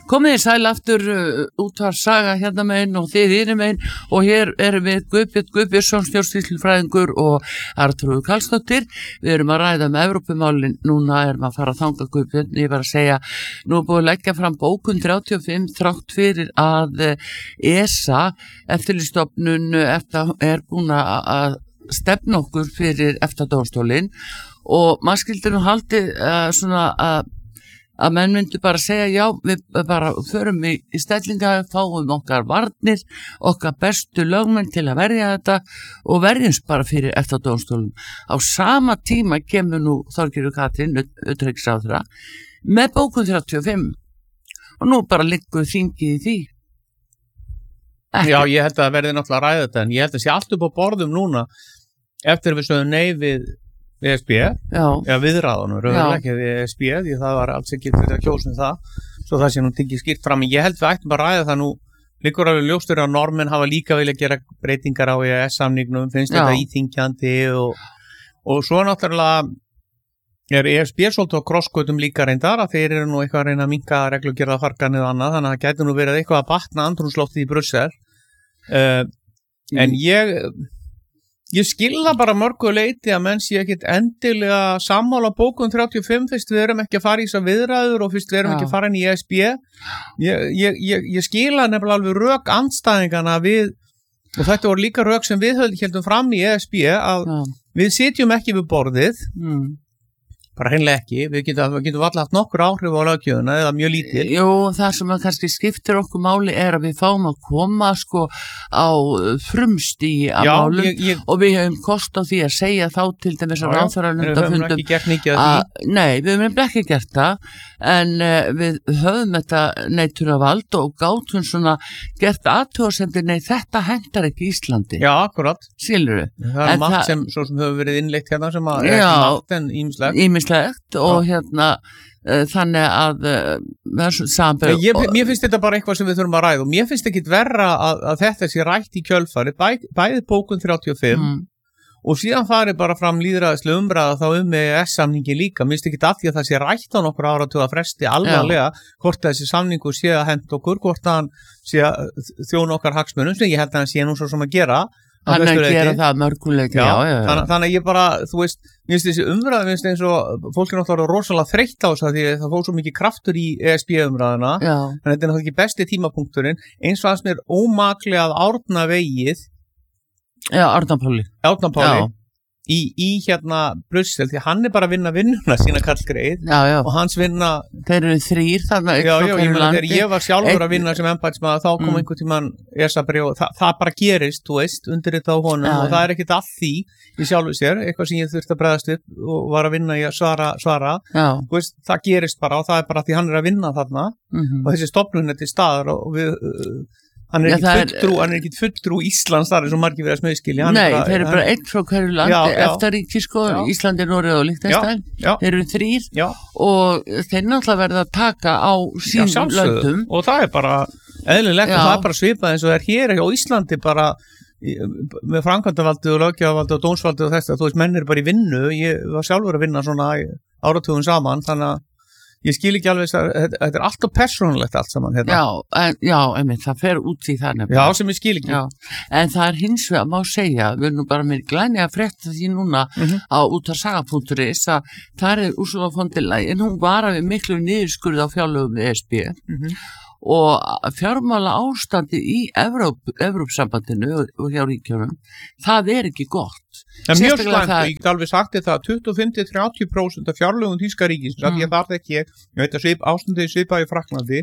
Komið þið sæl aftur útvarpssaga hérna megin og þið hinum megin og hér erum við Guðbjörn Guðbjörnsson, stjórnsýslufræðingur og Arnþrúður Karlsdóttir. Við erum að ræða Evrópumálin, núna erum að fara að þanga Guðbjörn. Ég var að segja, nú er búið að leggja fram bókun 35 þrátt fyrir að ESA, eftirlitsstofnun er búin að stefna okkur fyrir EFTA-dómstólinn og maður skildi nú haldið svona að menn myndu bara segja já, við bara förum í stellinga, fáum okkar varnir, okkar bestu lögmenn til að verja þetta og verjumst bara fyrir EFTA-dómstólum. Á sama tíma kemur nú Þorgerður Katrín, utanríkisráðherra, með bókun 35 og nú bara liggur þingið í því. Já, ég held að það verði náttúrulega að ræða þetta en ég held að sé allt upp á borðum núna eftir við sögum nei við ESB, eða viðræðunum, rauðlega ekki við ESB, því það var alls ekki fyrir að kjósa það, svo það sé nú tekið skýrt fram. Ég held við ættum að ræða það nú, liggur alveg ljóstur að normenn hafa líka vilja gera breytingar á EES-samningnum, finnst þetta íþyngjandi og svo náttúrulega er ESB svolítið á krossgötum líka reyndar að þeir eru nú eitthvað að reyna að minnka reglugerðarfargan eða annað, þannig að það gæti nú verið eitthvað að batna andrúmsloftið í Brussel. En ég skilða bara mörgu leiti að menn sé ekkit endilega sammála bókun 35 fyrst við erum ekki að fara í þessar viðræður og fyrst við erum ekki að fara inn í ESB. Ég skilða nefnilega alveg rök andstæðingana við, og þetta voru líka rök sem við heldum fram í ESB, að við sitjum ekki við borðið, bara hreinlega ekki, við getum alltaf haft nokkur áhrif á löggjöfuna eða mjög lítil. Jú, það sem kannski skiptir okkur máli er að við fáum að koma sko á frumstigi af málum og við höfum kost á því að segja þá til dæmis að ráðherranefndafundum. Við höfum ekki gert mikið af því. Nei, við höfum ekki gert það, en við höfum þetta neitunarvald og gátum svona gert athugasemdir, nei þetta hentar ekki Íslandi. Já, akkurat. Skilurðu? Það er margt sem hefur verið innleitt hérna sem að er ekki margt en ýmislegt. Og þannig að mér finnst þetta bara eitthvað sem við þurfum að ræða og mér finnst ekki verra að þetta sé rætt í kjölfari bæði bókun 35 og síðan fari bara fram lýðræðislega umræða þá EES-samningi líka. Mér finnst ekki að því að það sé rætt á nokkur áratuga fresti alvarlega hvort þessi samningu sé að henda okkur, hvort hann sé að þjóna okkar hagsmunum sem ég held að hann sé nú svo sem að gera. Hann að gera það mörguleiti, já. Þannig að ég bara, þú veist, mér finnst þessi umræða, mér finnst eins og fólk er náttúrulega rosalega þreytt á þess að því það fór svo mikið kraftur í ESB-umræðuna, en þetta er náttúrulega ekki besti tímapunkturinn, eins fannst mér ómaklega að Árna vegið. Já, Árna Páli. Í hérna Brussel, því hann er bara að vinna vinnuna sína kallgreið og hans vinna þeir eru þrír þannig ég meina þegar ég var sjálfur að vinna sem embættismaður þá kom einhvern tímann ESA-bréf og það bara gerist, þú veist, undir þetta á honum og það er ekkit all því í sjálfu sér, eitthvað sem ég þurfti að bregðast upp og var að vinna í að svara þú veist, það gerist bara og það er bara því hann er að vinna þarna og þessi stofnun er til staðar og við hann er ekkit fulltrú Íslands þar eins og margir verið að smauðskilja. Nei, þeir eru bara einn frá hverju landi, EFTA-ríki sko, Íslandi, Noreg og Liechtenstein. Þeir eru þrír og þeir náttúrulega verða að taka á sínum löndum. Og það er bara eðlilegt og það er bara svipað eins og það er hér á Íslandi bara með framkvæmdarvaldið og löggjafarvaldið og dómsvaldið og þess að þú veist menn er bara í vinnu. Ég var sjálfur að vinna svona áratugum saman þannig að ég skil ekki alveg að þetta er alltaf persónulegt allt saman hérna. Einmitt, það fer út í það nefnilega. Já, sem ég skil ekki. En það er hins vegar, má segja, við erum nú bara með glæni að frétta því núna á útvarpssaga.is að það er Ursula von der Leyen, hún var við miklu niðurskurð á fjárlögum við ESB og fjármála ástandi í Evrópsambandinu og hjá ríkjunum, það er ekki gott. Það er mjög slæmt og ég get alveg sagt þetta að 25-30% af fjárlögum þýska ríkisins, að ég þarf ekki, ég veit að ástandið svipaði í Frakklandi,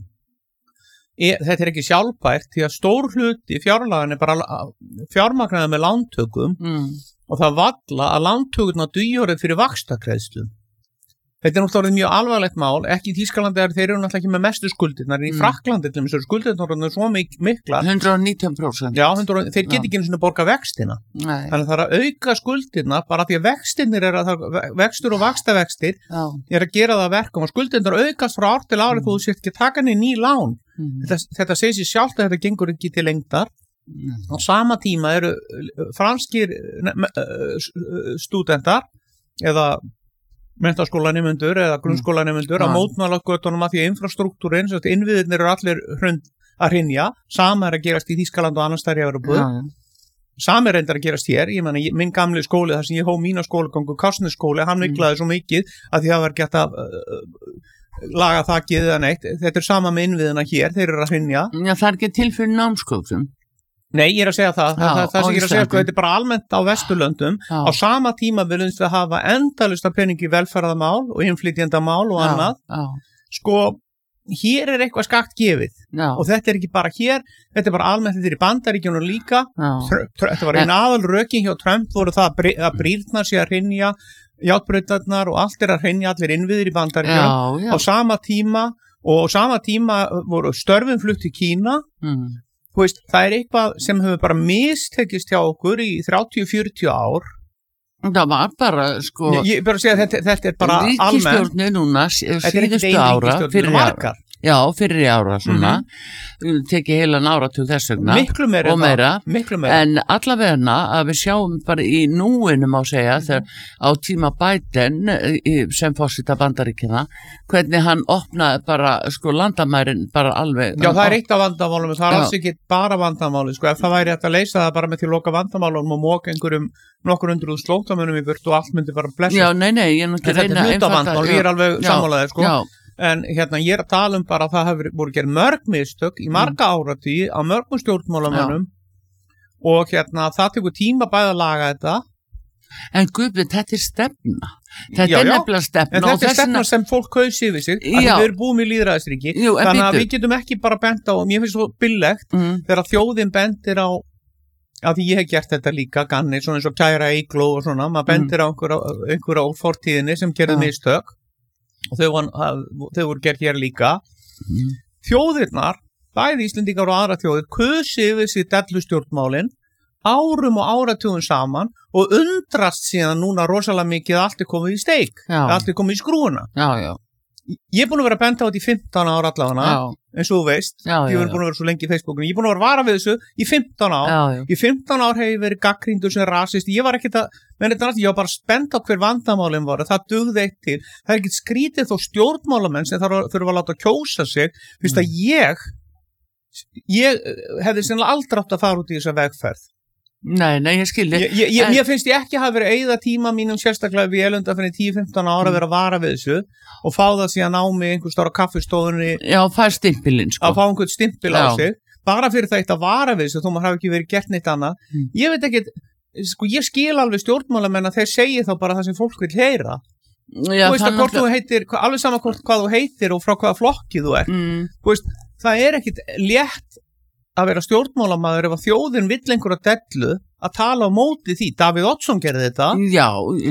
þetta er ekki sjálfbært því að stór hluti fjárlagan er bara fjármagnaði með lántökum og það valla að lántökurna dugir fyrir vaxtakreiðslum. Þetta er náttúrulega mjög alvarlegt mál, ekki í Þýskalandi þeir eru náttúrulega ekki með mestu skuldirnar, en í Frakklandi til þess að skuldirnar eru svo mikla. 119%. Já, þeir geta ekki einu sinni að borga vextina. Nei. Þannig að það er að auka skuldirnar, bara því að vextirnir vextur og vaxtavextir er að gera það verkum og skuldirnar aukast frá ár til ári þú sért ekki taka niður ný lán. Þetta segir sér sjálft að þetta gengur ekki til lengdar. Á sama tíma eru franskir stúdentar eða menntaskólanemendur eða grunnskólanemendur að mótmæla götunum að því að infrastruktúrin, innviðirnir eru allir að hrynja, sama að gerast í Þýskaland og annars þar í Evrópu, sami reyndar að gerast hér, ég meina, minn gamli skóli, þar sem ég hóf mína skólagangu, Kársnesskóli, hann miklaði svo mikið að því það var gett að laga þakið eða neitt, þetta sama með innviðina hér, þeir eru að hrynja. Já, það ekki til fyrir námsköpum. Nei, ég að segja það sem ég að segja, þetta bara almennt á Vesturlöndum, á sama tíma viljum við hafa endalista peningi velferðamál og innflytjendamál og annað, hér eitthvað skakt gefið og þetta ekki bara hér, þetta bara almennt, þetta í Bandaríkjunum líka, þetta var einn aðal rökin hjá Trump voru það að brýrnar sé að hrynja, járnbrautarnar og allt að hrynja allir innviðir í Bandaríkjunum á sama tíma og sama tíma voru störfin flutt til Kína. Þú veist, það eitthvað sem hefur bara mistekist hjá okkur í 30-40 ár. Það var bara, ég bara að segja að þetta bara almennt. Ríkisstjórnin núna, síðustu ára, fyrir ára svona, tekið heilan áratug þess vegna og meira, en allavegna að við sjáum bara í núinu má segja, þegar á tíma Biden sem forseta Bandaríkjanna, hvernig hann opnaði bara, landamærin bara alveg. Já, það eitt af vandamálum, það alls ekki bara vandamáli, ef það væri hægt að leysa það bara með því að loka vandamálum og móka einhverjum nokkur 100 slóttamunum í burt og allt myndi bara blessa. Já, nei, ég er náttúrulega reyna að einfalda. Þetta er alveg sammálaðið, en ég er að tala bara að það hefur voru gerð mörg mistök í marga áratí á mörgum stjórnmálamönnum og það tekur tíma bæði að laga þetta. En guðbjörn, þetta er stefna. Þetta er nefnilega stefna. En þetta er stefna sem fólk kaus yfir sig, að við erum búin í lýðræðisríki, þannig að við getum ekki bara bent á, og mér finnst svo billegt, þegar þjóðin bendir á að því ég hef gert þetta líka ganni, svona eins og Kæra Eygló og svona, maður bendir á einhverja á fortíðinni sem gerði mistök og þau voru gerð hér líka. Þjóðirnar, bæði Íslendingar og aðra þjóðir, kusi yfir sér dellustjórnmálin árum og áratugum saman og undrast síðan núna rosalega mikið að allt komið í steik, allt komið í skrúuna. Ég er búin að vera að benda á þetta í 15 ára allavega, eins og þú veist, ég er búin að vera svo lengi í Facebookinu, ég er búin að vera vara við þessu í 15 ár, í 15 ár hef ég verið gagnrýndur sem rasist, ég var ekkert að, ég var bara spennt á hver vandamálin voru, það dugði eitt til, það er ekkert skrítið þó stjórnmálamenn sem þurfa að láta kjósa sig, fyrst að ég hefði sennilega aldrei átt að fara út í þessa vegferð. Nei, ég skildi. Mér finnst ég ekki hafa verið eyða tíma mínum sérstaklega við elunda fyrir 10-15 ára að vera að vara við þessu og fá það síðan á mig einhver stóra kaffistofunni. Já, fær stimpilinn, Að fá einhvern stimpil á sig, bara fyrir það eitt að vara við þessu, þó maður hafi ekki verið gert neitt annað. Ég veit ekki, ég skil alveg stjórnmálamenn að þeir segi þá bara það sem fólk vil heyra. Já, þú veist að hvort þú heitir, alveg sama hvað þú heitir og frá hvaða flokki þú ert. Þú veist, það er ekkit létt að vera stjórnmálamaður ef að þjóðin vill einhverja dellu að tala á móti því. Davíð Oddsson gerði þetta. Já.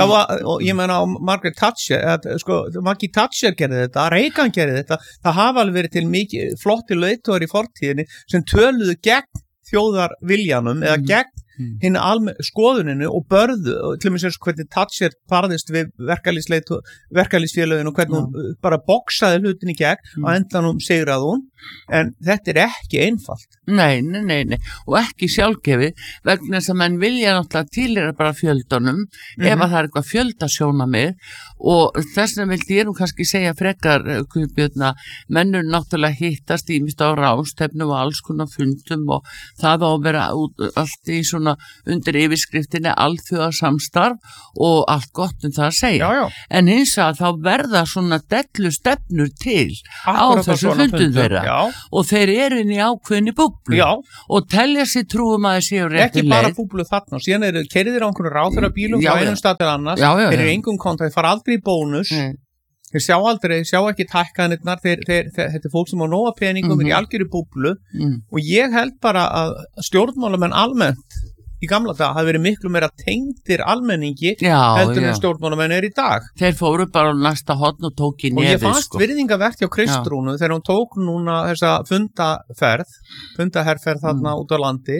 Og ég meina á Margaret Thatcher, Maggie Thatcher gerði þetta, Reagan gerði þetta. Það hafa alveg verið til mikið flotti leiðtogar í fortíðinni sem töluðu gegn þjóðarviljanum eða gegn hinn skoðuninu og börðu, til og með sér hvernig Thatcher barðist við verkalýsfélögin og hvernig hún bara boksaði hlutin í gegn og endanum sigraði hún, en þetta er ekki einfalt. Nei, og ekki sjálfgefi vegna þess að menn vilja náttúrulega tilheyra bara fjöldunum ef að það er eitthvað fjöldasjónamið og þess vegna vildi ég nú kannski segja frekar Guðbjörn mennur náttúrulega hittast ímist á ráðstefnum og alls konar fundum og það á að vera allt í svona undir yfirskriftinni alþjóðasamstarf og allt gott það að segja. En hins að þá verða svona dellu stefnur til á þessu fundum þeirra og þeir eru inn í ákveðinni búblu og telja sér trúum að þeir séu rétti leið. Ekki bara búblu þarna, síðan eru keyrðir á einhverju ráðherrabílum frá einum stað til annars, þeir eru engum kontra, þeir fara aldrei í bónus, þeir sjá ekki tækkanirnar, þetta er fólk sem á nóga peningum, er í algjöru búblu og ég held bara að stjórnmálamenn almennt í gamla dag hafi verið miklu meira tengdir almenningi heldur en stjórnmálamenn í dag. Þeir fóru bara á næsta horn og tók í nefið. Og ég fannst virðingavert hjá Kristrúnu þegar hún tók núna þessa fundaherferð þarna út á landi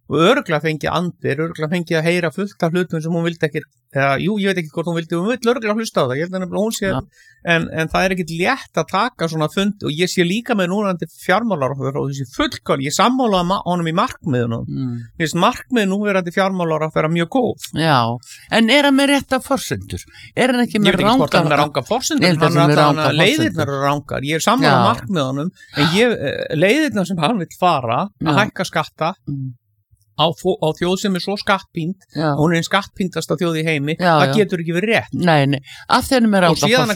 og örugglega fengi andir, örugglega fengi að heyra fullt af hlutum sem hún vildi ekki, ég veit ekki hvort hún vildi örugglega hlusta á það, ég held að hún sé, en það ekkit létt að taka svona fund og ég sé líka með núverandi fjármálaráðherra og þessi fullkvæl, ég sammálaði honum í markmiðunum, ég veist markmið núverandi fjármálaráðherra mjög góð. Já, en hann með rétta forsendur? Hann ekki með ranga forsendur? Hann leiðirnar eru rangar, ég sammálaði markmiðunum, en leiðirnar sem hann vill fara að hækka skatta á þjóð sem svo skattpínd hún einn skattpíndasta þjóð í heimi það getur ekki verið rétt Nei, að þeim og síðan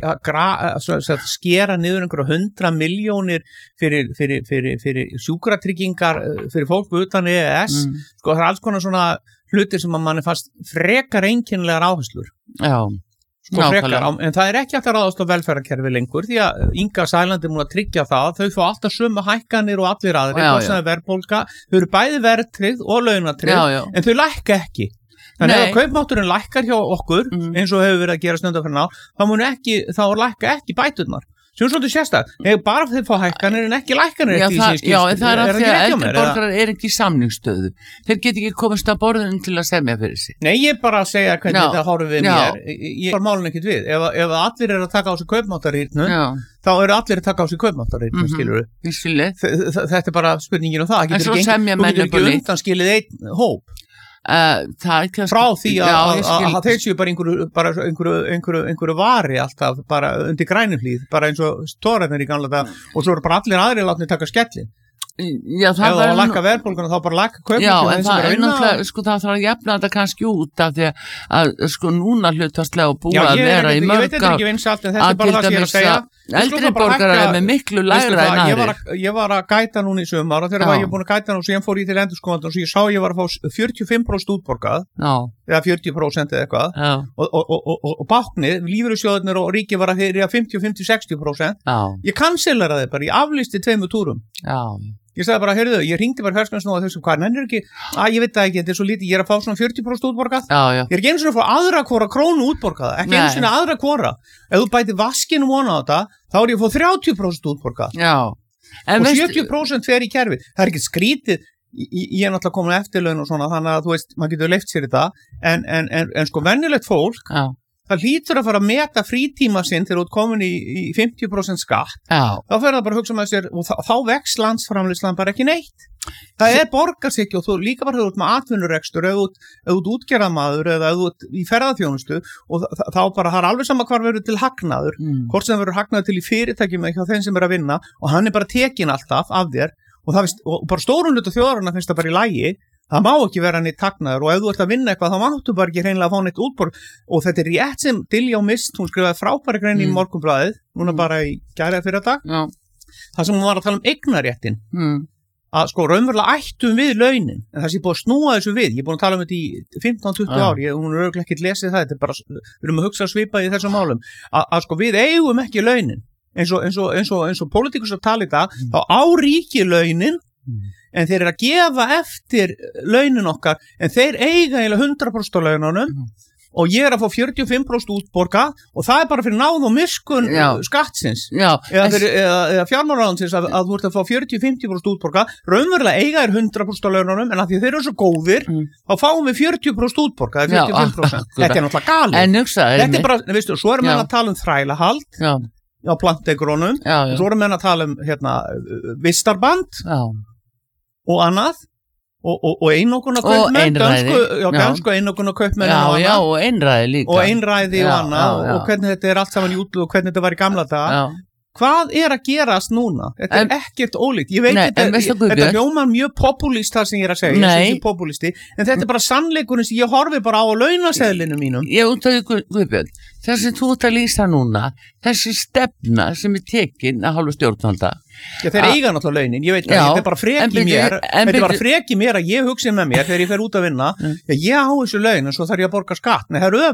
að skera niður einhverja 100 milljónir fyrir sjúkratryggingar fyrir fólk utan EES sko það alls konar svona hlutir sem að manni fast frekar einkennilegar áherslur sko frekar, en það ekki hægt að ráðast á velferðarkerfi lengur því að Inga Sæland múin að tryggja það þau fá alltaf sömu hækkanir og allir aðrir verðbólga, þau eru bæði verðtryggð og launatryggð, en þau lækka ekki þannig ef kaupmátturinn lækkar hjá okkur eins og hefur verið að gera stundar fyrir ná þá lækka ekki bæturnar sem svolítið sérstak, bara þeir fá hækkanir en ekki lækkanir en það er að því að eldri borgarar ekki í samningsstöðu þeir get ekki komast að borðinu til að semja fyrir sig Nei, ég bara að segja hvernig þetta horfir við mér ég var málun ekkert við, ef allir að taka á sig kaupmáttarýrnu þá eru allir að taka á sig kaupmáttarýrnu, skilur þetta bara spurningin það getur ekki undanskilið einn hóp frá því að þeir séu bara einhverju vari alltaf bara undir grænumhlíð bara eins og stóraðnir í gamla dag og svo eru bara allir aðrir látnir taka skellin ef það var að lækka verðbólguna þá bara lækka kaupmátturinn það er náttúrulega, sko það þarf að jafna þetta kannski út af því að sko núna hlutastlega og búa að vera í mörg ég veit þetta ekki vinsalt en þetta bara það sem ég að segja eldri borgarar er með miklu lægra en aðrir ég var að gæta núna í sumar og þegar var ég búin að gæta nú og síðan fór ég til endurskoðandi og svo ég sá ég var að fá 45% útborgað eða 40% eða eitthvað og báknið, lífeyrissjóðirnir og ríkið var að þeir 50-60% ég kanselleraði bara, ég aflýsti 2 túrum ég sagði bara, heyrðu, ég hringdi bara ferskvæmst nú að þessum hvað, nennir ekki, ég veit það ekki, þetta er svo lítið, ég er að fá svona 40% útborgað, ég er ekki einu svona að fá aðra hvora krónu útborgað, ekki einu svona aðra hvora, ef þú bæti vaskinum vona á þetta, þá er ég að fá 30% útborgað, og 70% fer í kerfi, það er ekki skrítið, ég er náttúrulega komin eftirlaun og svona, þannig að þú veist, maður getur leyft sér þetta, en sko venjulegt fólk, það hlýtur að fara að meta frítíma sinn þegar þú ert komin í 50% skatt þá fer það bara að hugsa með sér og þá vex landsframleiðslan bara ekki neitt það borgar sig ekki og þú líka bara þegar þú ert með atvinnurekstur ef þú ert útgerðarmaður eða ef þú ert í ferðaþjónustu og þá bara það alveg sama hvar verður til hagnaður hvort sem verður hagnaður til í fyrirtækjum eða hjá þeim sem er að vinna og hann er bara tekin alltaf af þér og bara stórun hluta þjóðarinnar finnst það bara í lagi það má ekki vera neitt hagnaður og ef þú ert að vinna eitthvað þá máttu bara ekki hreinlega að fá neitt útborg og þetta er rétt sem Diljá Mist, hún skrifaði frábæra grein í Morgunblaðið, núna bara í gærið fyrir dag, það sem hún var að tala um eignaréttin, að sko raunverulega ættum við launin, en það sé búið að snúa þessu við, ég er búin að tala um þetta í 15-20 ár, hún er örugglega ekki lesið það, þetta er bara, við erum að hugsa svipað í þessum málum, að sko við eigum ekki launin, eins og pólitíkus að tala í dag, þá á ríki launin, en þeir eru að gefa eftir launin okkar, en þeir eiga eiginlega 100% á laununum og ég er að fá 45% útborga og það er bara fyrir náð og miskun skattsins eða fjármálaráðsins að þú ert að fá 40-50% útborga, raunverulega eiga er 100% á laununum, en að því þeir eru svo góðir þá fáum við 40% útborga eða 45%, þetta er náttúrulega galið þetta er bara, veistu, svo erum við að tala um þrælahald á plantegrónum og svo erum við að tala um vistarband og annað og einokun að kaupmenn dansku einokun að kaupmenn og einræði líka og einræði og annað og hvernig þetta er allt saman í útlöðu og hvernig þetta var í gamla daga hvað er að gerast núna? Þetta er ekkert ólíkt ég veit þetta hljómar mjög populist það sem ég er að segja, ég er populisti en þetta er bara sannleikurinn sem ég horfi bara á launaseðlinu mínum ég útæði Guðbjörn, þess að þú ert að lýsa núna þessi stefna sem er tekin að hálfu stjórnvalda þeir eiga náttúrulega launin, ég veit það, þetta er bara freki mér þetta er bara freki mér að ég hugsi með mér þegar ég fer út að vinna ég á þessu laun en svo þarf ég að borga skatt, nei það er